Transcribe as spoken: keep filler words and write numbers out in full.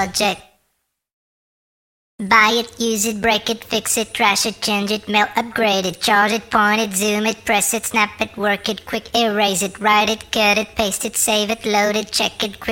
project. Buy it, use it, break it, fix it, trash it, change it, mail, upgrade it, charge it, point it, zoom it, press it, snap it, work it, quick erase it, write it, cut it, paste it, save it, load it, check it, quick